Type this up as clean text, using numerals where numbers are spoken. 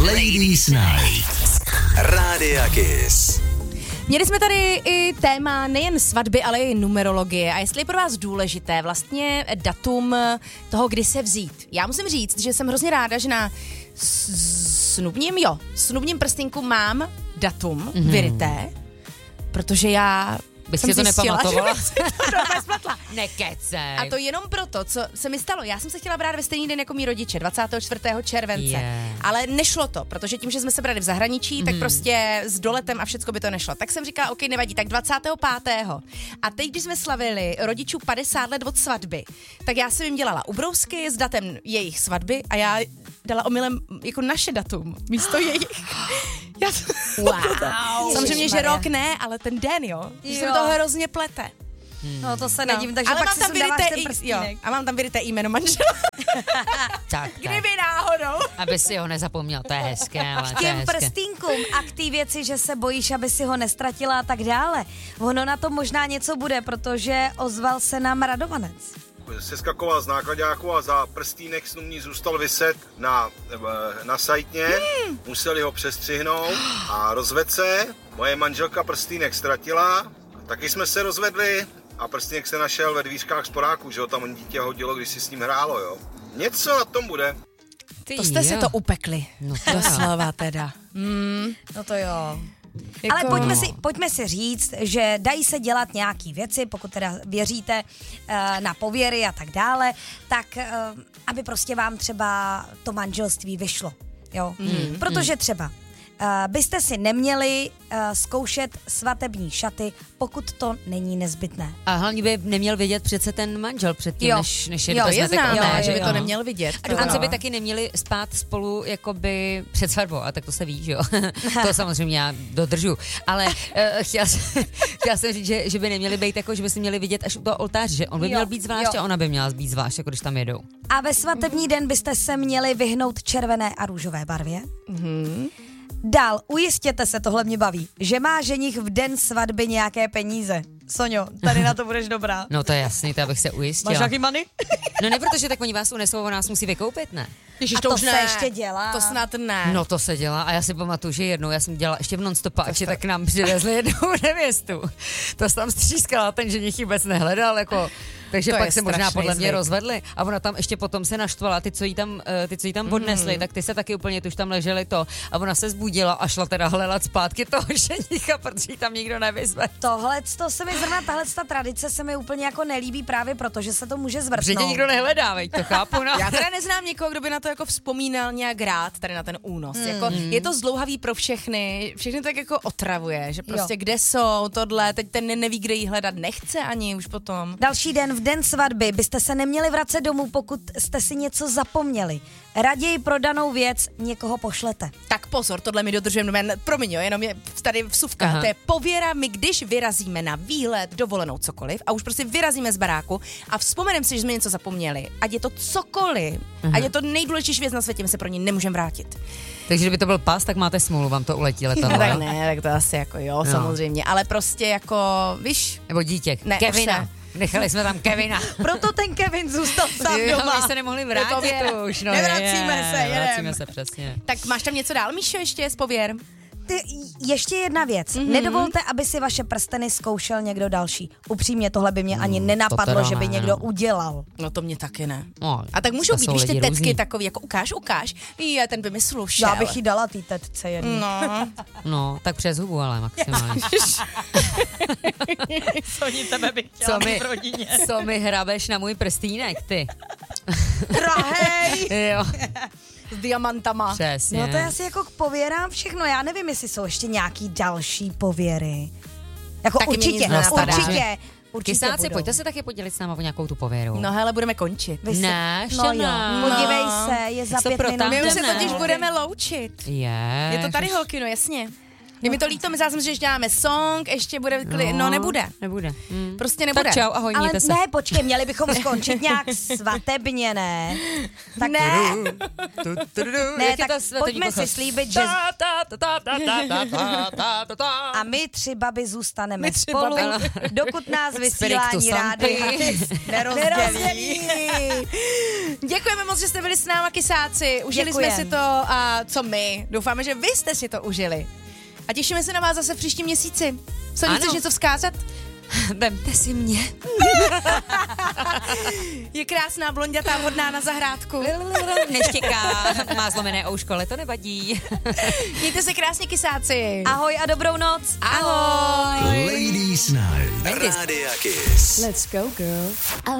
Ladies Night. Rádia Kiss. Měli jsme tady i téma nejen svatby, ale i numerologie. A jestli je pro vás důležité vlastně datum toho, kdy se vzít. Já musím říct, že jsem hrozně ráda, že na snubním prstinku mám datum vyryté, protože já Bych jsem si to nepamatovala? Nekecej. A to jenom proto, co se mi stalo. Já jsem se chtěla brát ve stejný den jako mý rodiče, 24. července. Ale nešlo to, protože tím, že jsme se brali v zahraničí, tak prostě s doletem a všecko by to nešlo. Tak jsem říkala, OK, nevadí, tak 25. A teď, když jsme slavili rodičů 50 let od svatby, tak já jsem jim dělala ubrousky s datem jejich svatby a já dala omylem jako naše datum místo jejich. Samozřejmě, že rok ne, ale ten den, jo. Že se mi to hrozně plete. No to se nedivím, takže ale pak si sundáváš ten prstínek. A mám tam vyryté jméno manžela. Tak. Kdyby náhodou. Aby si ho nezapomněl, to je hezké. Ale K těm prstínkům a k té věci, že se bojíš, aby si ho nestratila a tak dále. Ono na to možná něco bude, protože ozval se nám Radovanec. Seskakoval z nákladáku a za prstínek snubní zůstal viset na sajtně. Museli ho přestřihnout a rozvedl se. Moje manželka prstínek ztratila. Taky jsme se rozvedli a prstínek se našel ve dvířkách sporáku, že ho tam dítě hodilo, když si s ním hrálo, jo. Něco na tom bude. To jste si to upekli. No doslova teda. No to jo. Ale pojďme si říct, že dají se dělat nějaký věci, pokud teda věříte na pověry a tak dále, tak aby prostě vám třeba to manželství vyšlo. Jo? Protože třeba byste si neměli zkoušet svatební šaty, pokud to není nezbytné. A hlavně by neměl vidět přece ten manžel předtím, než je že by to neměl vidět. A dokonce by taky neměli spát spolu jakoby před svatbou, a tak to se ví, že jo. To samozřejmě já dodržu. Ale chtěla jsem říct, že by neměli být jako, že by si měli vidět až u toho oltáře, že on by měl být zvlášť a ona by měla být zvlášť, jako když tam jedou. A ve svatební den byste se měli vyhnout červené a růžové barvě. Dál, ujistěte se, tohle mě baví, že má ženich v den svatby nějaké peníze. Soňo, tady na to budeš dobrá. No to je jasný, to abych se ujistila. Máš nějaký money? No ne, protože tak oni vás unesou, on nás musí vykoupit, ne? A to se ještě dělá. To snad ne. No to se dělá a já si pamatuju, že jednou já jsem dělala ještě v non-stopáči, tak nám přivezli jednou nevěstu. To se tam střískala, ten ženich vůbec nehledal, jako... Takže to pak se možná podle mě zvyk. rozvedli a ona tam ještě potom se naštvala, ty, co jí tam odnesli, tak ty se taky úplně, ty už tam leželi to a ona se zbudila a šla teda hledat zpátky toho ženicha, protože jí tam nikdo nevyzve. Tahle tradice se mi úplně jako nelíbí právě proto, že se to může zvrtnout. Že nikdo nehledá, veď to chápu. No. Já teda neznám někoho, kdo by na to jako vzpomínal nějak rád, tady na ten únos. Jako, je to zdlouhavý pro všechny tak jako otravuje, že prostě kde jsou tohle, teď ten neví, kde jí hledat, nechce ani už potom. Další den, v den svatby byste se neměli vracet domů, pokud jste si něco zapomněli. Raději pro danou věc někoho pošlete. Tak pozor, tohle mi dodržujeme, promiň, jenom je tady vsuvka. Aha. To je pověra, my když vyrazíme na výlet, dovolenou, cokoliv a už prostě vyrazíme z baráku a vzpomeneme si, že jsme něco zapomněli, ať je to cokoliv, ať je to nejdůležitější věc na světě, my se pro ní nemůžeme vrátit. Takže kdyby to byl pas, tak máte smůlu, vám to uletí letadlo. Tak ne, tak to asi jako jo, samozřejmě, ale prostě jako, víš. Nebo dítě, ne, Kevina. Nechali jsme tam Kevina. Proto ten Kevin zůstal sám doma. My se nemohli vrátit už. No, Nevracíme se, přesně. Tak máš tam něco dál, Míšo, ještě z pověr? Ještě jedna věc. Nedovolte, aby si vaše prsteny zkoušel někdo další. Upřímně, tohle by mě ani nenapadlo, že by někdo udělal. No to mě taky ne. No, a tak můžou být, když ty tetky takový, jako ukáž. Ten by mi slušel. Já bych jí dala té tetce jedný. No, tak přes hubu, ale maximálně. Soní, tebe bych chtěla v rodině. Co mi hrabeš na můj prstínek, ty? Drahej! Jo. S diamantama. Přesně. No to je asi jako k pověrám všechno. Já nevím, jestli jsou ještě nějaký další pověry. Jako taky určitě. Kysáci, pojďte se taky podělit s náma o nějakou tu pověru. No hele, budeme končit. Ne, podívej se, je za 5 minut. My už se totiž budeme loučit. Je to tady, holky, no jasně. Je mi to líto, myslela jsem si, že děláme song, ještě bude no nebude. Nebude. Prostě nebude. Tak čau, ahoj, Ale mějte se. ne, počkej, měli bychom skončit nějak svatebně, ne? Tak ne. Ne, tak pojďme si slíbit, že... A my 3 baby zůstaneme spolu, dokud nás vysílání rádia nerozdělí. Děkujeme moc, že jste byli s náma, kysáci. Užili jsme si to a co my. Doufáme, že vy jste si to užili. A těšíme se na vás zase v příštím měsíci. Co, chceš něco vzkázat? Vemte si mě. Je krásná, blondětá, vhodná na zahrádku. Neštěká, má zlomené ouško, ale to nevadí. Mějte se krásně, kysáci. Ahoj a dobrou noc. Ahoj. Ladies Night. Rádia Kiss. Let's go, girl.